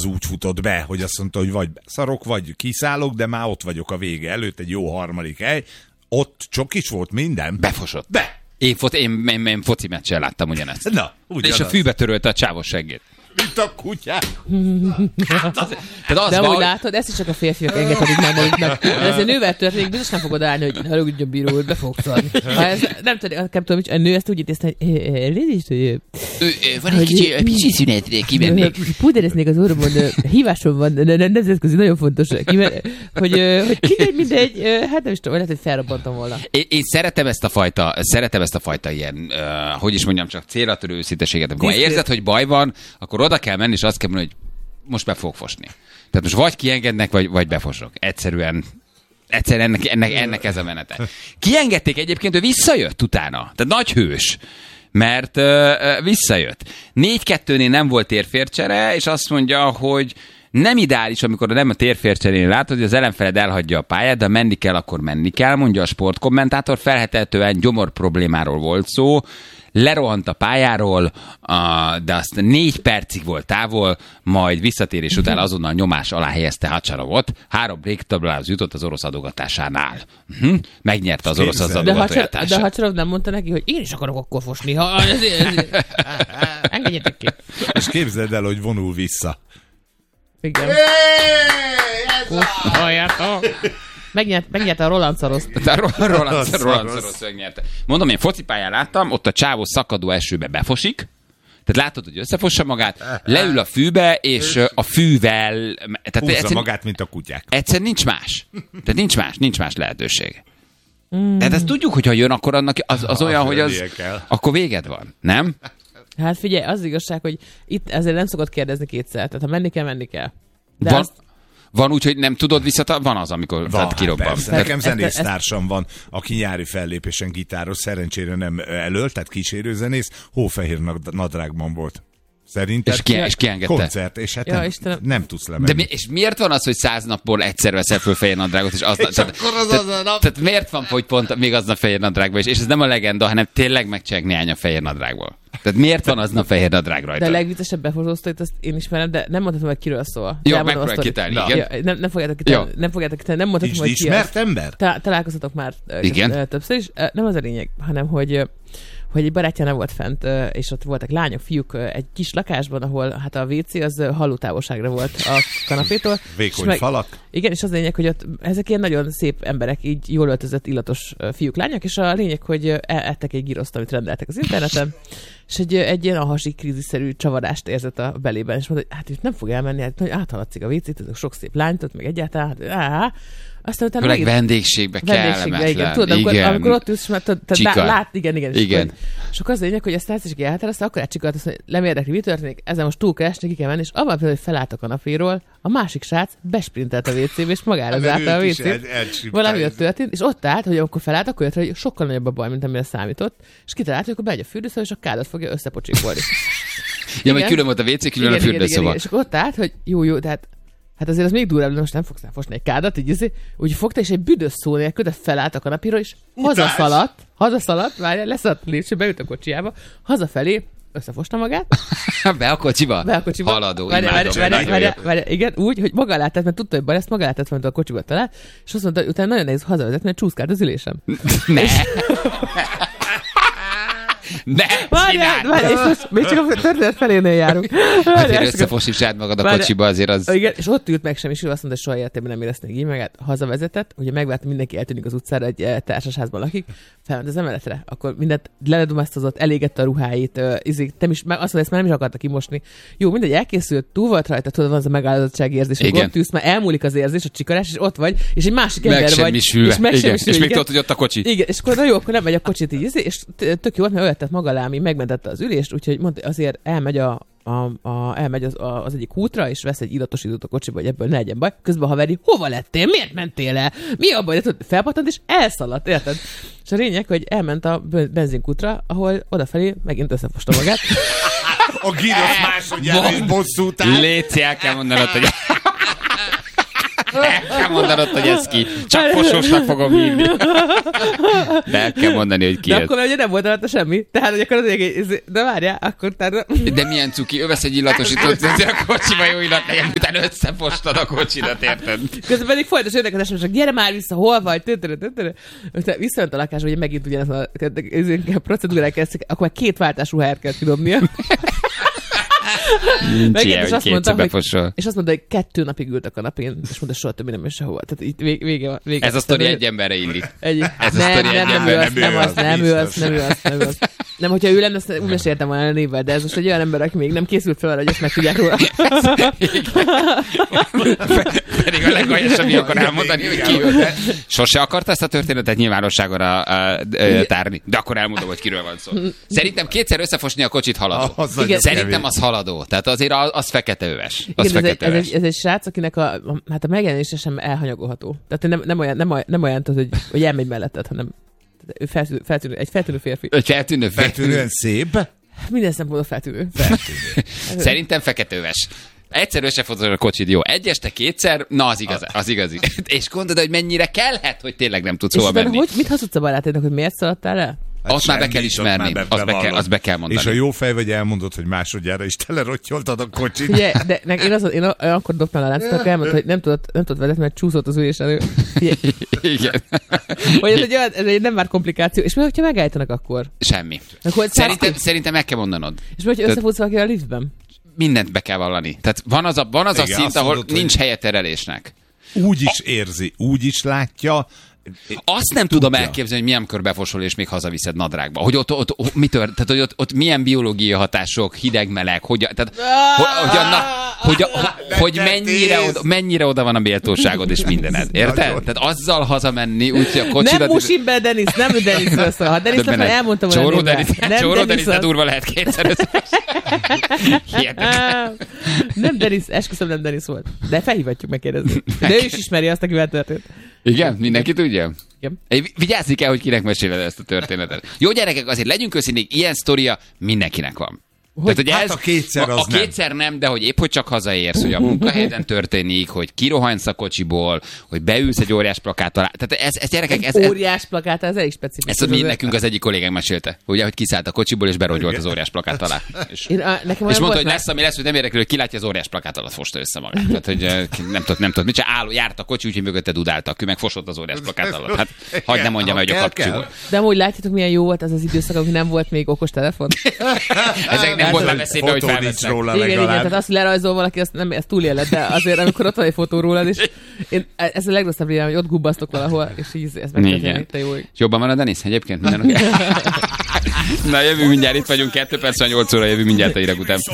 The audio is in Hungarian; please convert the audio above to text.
úgy futott be, hogy azt mondta, hogy vagy szarok, vagy kiszállok, de már ott vagyok a vége előtt, egy jó harmadik hely. Ott csokis volt minden. Befosott. De! Én foci meccsen láttam ugyanezt. Na, ugyanaz. És a fűbe törölte a csávos seggét. Mint a kutyák. Tehát de úgy látod, ezt is csak a férfiak engedhetik már maguknak. De ez egy nővel történik, biztos nem fogod állni, hogy haragudj a bíró, be fogsz adni. Nem tudom, a nő ezt úgy intézte, hogy van egy kicsi szünetre kimennék. Pudereznék az orromon, hívásom van, nemzetközi, nagyon fontos, hogy mindegy, hát nem is tudom, lehet, hogy felrobbantam volna. Én szeretem ezt a fajta ilyen, hogy is mondjam, csak célra törő őszínteséget. Amikor érzed, hogy baj van, akkor oda kell menni, és azt kell mondani, hogy most be fogok fosni. Tehát most vagy kiengednek, vagy befosok. Egyszerűen ennek ez a menete. Kiengedték egyébként, ő visszajött utána. Tehát nagy hős. Mert visszajött. 4-2-nél nem volt térfércsere, és azt mondja, hogy nem ideális, amikor nem a térfércserén látod, hogy az ellenfeled elhagyja a pályát, de menni kell, akkor menni kell, mondja a sportkommentátor. Feltehetően gyomor problémáról volt szó. Lerohant a pályáról, de azt 4 percig volt távol, majd visszatérés után azonnal nyomás alá helyezte Hacsarovot. 3 breaktablához jutott az orosz adogatásánál. Megnyerte az orosz adogatását. De Hacsarov nem mondta neki, hogy én is akarok akkor fosni. Engedjetek ki. És képzeld el, hogy vonul vissza. Igen. Megnyerte a Roland Szarost. Roland Szarost megnyerte. Mondom, én focipályán láttam, ott a csávó szakadó esőbe befosik, tehát látod, hogy összefossa magát, leül a fűbe, és a fűvel... Húzza magát, mint a kutyák. Egyszer nincs más. Tehát nincs más lehetőség. Tehát ezt tudjuk, hogy ha jön, akkor annak az olyan, hogy az... Akkor véged van, nem? Hát figyelj, az igazság, hogy itt ezért nem szokott kérdezni kétszer. Tehát ha menni kell. De van úgy, hogy nem tudod van az, amikor kirobban. Nekem zenésztársam van, aki nyári fellépésen gitáros, szerencsére nem elölt, tehát kísérőzenész, hófehér nadrágban volt. Szerintem és kiengedte. Koncert, és hát nem tudsz lemenni. De és miért van az, hogy 100 napból egyszer veszel föl fehér nadrágot, és tehát miért van, hogy pont még aznap fehér nadrágban is, és ez nem a legenda, hanem tényleg megcsinálják néhány a fehér nadrágból. Tehát miért van aznap fehér nadrág rajta? De a legviccesebb befotóztóit, azt én ismerem, de nem mondhatom, hogy kiről szól. Jó, megpróbálj kitálni, igen. Nem fogjátok kitálni, nem mondhatom, hogy ki ismert ember? Találkoztatok már többször is. Nem az a lényeg, hanem hogy egy barátja nem volt fent, és ott voltak lányok, fiúk egy kis lakásban, ahol hát a WC az hallótávolságra volt a kanapétól. Vékony falak. Igen, és az a lényeg, hogy ott ezek ilyen nagyon szép emberek, így jól öltözött, illatos fiúk, lányok, és a lényeg, hogy ettek egy giroszt, amit rendeltek az interneten, és egy ilyen ahasi krízisszerű csavarást érzett a belében, és mondta, hogy hát itt nem fog elmenni, hát áthaladszik a WC-t, ezek sok szép lányt ott, meg egyáltalán, aztán utána főleg vendégségbe kellemetlen. Igen, tudod, amikor ott ülsz, lát, igen. És akkor az lényeg, hogy ezt is elhatározta, akkor elcsikalt azt, hogy nem érdekli, mi történik, ezzel most túl kell esni, ki kell menni, és abban például, hogy felállt a kanapéról, a másik srác besprintelt a WC-be, és magára zárta a WC-t. Valami ott történt, és ott állt, hogy amikor felállt, akkor jött, hogy sokkal nagyobb a baj, mint amire számított, és kitalált, hogy akkor bemegy a fürdőszoba, és a kádat fogja összepocsikolni. Ja, majd külön volt a WC, külön a fürdőszoba. És akkor ott állt, hogy jó, de hát azért az még durvább, de most nem fogsz fosni egy kádat, úgy fogta, és egy büdös szó nélkül, de felállt a kanapíról, és hazaszaladt, várjál, leszaladt a lépcső, beült a kocsiába, hazafelé, összefosta magát. Be a kocsiba? Haladó, várjál, igen, úgy, hogy maga látett, mert tudta, hogy baj lesz, maga látett, mert a kocsiba talált, és azt mondta, hogy utána nagyon nehéz hazavezetni, mert csúszkált az ülésem. Ne! Várjál, és most még csak a történet felénél járunk. Azért összefosítsd magad a kocsiba, azért az... Igen, és ott ült meg sem, és ő azt mondta, hogy soha életében nem érezték így meg, hát hazavezetett, ugye megvárta, mindenki eltűnik az utcára, egy társasházban lakik, felment az emeletre, akkor mindent leledumasztozott, elégette a ruháit, azt mondta, ezt már nem is akarta kimosni. Jó, mindegy, elkészült, túl volt rajta, tudod, van az a megállapodtsági érzés, hogy ott ülsz, már elmúlik az érzés, a csikarás, és ott vagy, és egy másik ember vagy, és még tudod, hogy ott a kocsi. Igen, és akkor na jó, akkor nem megy a kocsit így, és tök jó volt, mert öletett maga alá, ami megmentette az ülést, úgyhogy mondta, azért elmegy elmegy az egyik útra, és vesz egy illatosítót a kocsiba, hogy ebből ne legyen baj. Közben haveri, hova lettél? Miért mentél el? Mi a baj? Felpattant, és elszaladt, érted? És a lényeg, hogy elment a benzinkútra, ahol odafelé megint összefosta magát. A gírosz másodjára is bosszút áll. Léci, el kell mondanod, hogy... El kell mondanod, hogy ez ki. Csak fosósnak fogom hívni. De el kell mondani, hogy ki de ez. akkor ugye nem volt alatta semmi. Tehát, hogy akkor de várjál, akkor De milyen cuki, ő vesz egy illatosítót, hogy a kocsiba jó illat legyen, utána összefostad a kocsidat, érted? Közben pedig folytos jönnek az SMS-ek, gyere már vissza, hol vagy? Visszajött a lakásba, hogy megint ugyanaz a procedúrák kezdtek, akkor már 2 váltás ruháját kell kidobnia. Nincs ilyen, hogy kétszer befosol. És azt mondta, hogy 2 napig ült a kanapén, és mondta, soha többé nem is sehova. Tehát itt vége van. Ez a sztori egy emberre illik. Nem ő az. Nem, hogyha ő lenne, azt úgy meséltem volna a névvel, de ez most egy olyan ember, aki még nem készült fel arra, hogy ezt meg tudják róla. Pedig a legaljas, ami akar elmondani, hogy ki ő. Sose akarta ezt a történetet nyilvánosságra tárni, de akkor elmondom, hogy kiről van szó. Szerintem 2-szer összefosni a kocsit haladó. Szerintem az haladó. Tehát azért az feketeöves. Ez egy srác, akinek a megjelenése sem elhanyagolható. Tehát nem olyan hogy elmegy melletted, hanem ő egy feltűnő férfi. Egy feltűnő férfi. Feltűnően szép. Minden szempontból feltűnő. Szerintem feketeöves. Egyszer összefotod a kocsid, jó. 1 este 2-szer, na az igazi. És gondolod, hogy mennyire kellhet, hogy tényleg nem tudsz hova menni. Mit hazudsz a barátodnak, hogy miért szaladtál el? Hát azt már be kell ismerni, azt be kell mondani. És a jó fej vagy elmondod, hogy másodjára is telerottyoltad a kocsit. Ugye, de én akkor dobtam a láncot, akkor elmondta, hogy nem tudott vezetni, mert csúszott az ülés elő. Igen. Vagy ez egy nem már komplikáció. És mi, hogyha megállítanak akkor? Semmi. Akkor Szerintem meg kell mondanod. És mi, hogyha összefutsz valaki a liftben? Mindent be kell vallani. Tehát van az a szint, ahol nincs helye terelésnek. Úgy is érzi, úgy is látja. Azt nem tudom elképzelni, hogy milyen kör befosol, és még hazaviszed nadrágba. Hogy ott mi történt? Tehát, hogy ott milyen biológiai hatások, hideg-meleg, hogy mennyire oda van a méltóságod és mindened. Érted? Tehát azzal hazamenni, úgyhogy a kocsidat... Nem musim be, Denis, nem Denisről szól. Ha Denis akkor elmondtam volna névvel. Csóró Denis, de durva lehet 2-szer. Nem Denis, esküszöm nem Denis volt. De felhívatjuk megkérdezni. De ő is ismeri azt, akivel történt. Igen? Mindenki tudja? Igen. Vigyázzni kell, hogy kinek meséled ezt a történetet. Jó gyerekek, azért legyünk őszinték, ilyen sztoria mindenkinek van. Tehát, hát a 2-szer az nem. A 2-szer nem, de hogy épp hogy csak hazaérsz, hogy a munkahelyen történik, hogy kirohansz a kocsiból, hogy beülsz egy óriás plakát alá. Tehát ez gyerekek... Óriás plakát, ez elég specifikus. Ezt nekünk az egyik kollégánk mesélte, ugye, hogy kiszállt a kocsiból és berogyolt az óriás plakát alá. És mondta, hogy lesz, ami lesz, hogy nem érdekül, hogy kilátja az óriás plakát alatt fosta össze magát. Tehát, hogy nem tudott, mit se járt a kocsi, úgyhogy mögötte dudáltak, ő meg fosott az óriás plakát alatt. Hát hagyd nem mondjam, hogy a kapcsoló. De amúgy látjátok, milyen jó volt az időszak, amikor nem volt még okos telefon. Ezek nem volt már veszélybe, hogy felvesznek. Igen, tehát azt lerajzol valaki, ezt túléled, de azért, amikor ott van egy fotó rólad, és ez a legrosszabb ilyen, hogy ott gubbasztok valahol, és így ez megtörténik, te jó. Jobban van a Denis egyébként? Na, jövő mindjárt, itt vagyunk, 2 perc, 8 óra, jövő mindjárt a hírek után.